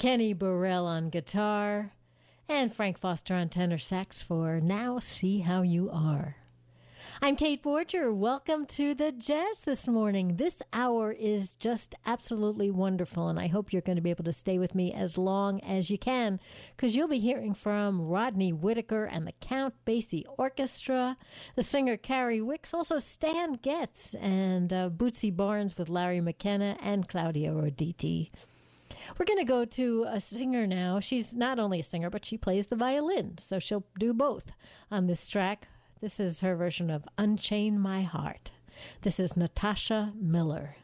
Kenny Burrell on guitar, and Frank Foster on tenor sax for Now See How You Are. I'm Kate Borger. Welcome to the Jazz this morning. This hour is just absolutely wonderful, and I hope you're going to be able to stay with me as long as you can, because you'll be hearing from Rodney Whitaker and the Count Basie Orchestra, the singer Carrie Wicks, also Stan Getz, and Bootsy Barnes with Larry McKenna and Claudio Roditi. We're going to go to a singer now. She's not only a singer, but she plays the violin, so she'll do both on this track. This is her version of Unchain My Heart. This is Natasha Miller.